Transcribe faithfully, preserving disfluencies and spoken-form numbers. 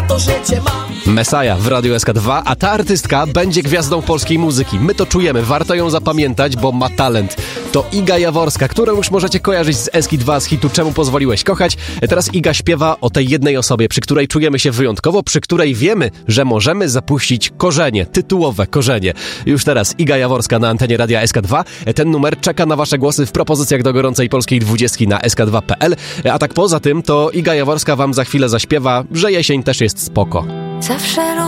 to życie mam. Messiah w Radiu S K dwa, a ta artystka będzie gwiazdą polskiej muzyki. My to czujemy, warto ją zapamiętać, bo ma talent. To Iga Jaworska, którą już możecie kojarzyć z S K dwa, z hitu Czemu pozwoliłeś kochać. Teraz Iga śpiewa o tej jednej osobie, przy której czujemy się wyjątkowo, przy której wiemy, że możemy zapuścić korzenie, tytułowe korzenie. Już teraz Iga Jaworska na antenie Radia S K dwa. Ten numer czeka na wasze głosy w propozycjach do gorącej polskiej dwudziestki na S K dwa kropka P L. A tak poza tym, to Iga Jaworska wam za chwilę zaśpiewa, że jesień też jest spoko. Zawsze